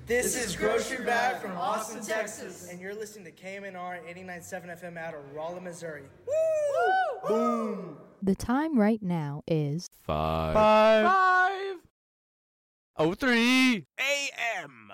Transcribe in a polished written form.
This is Grocery Bag from Austin, Texas. And you're listening to KMNR 89.7 FM out of Rolla, Missouri. Woo! Boom! The time right now is 5:03 a.m.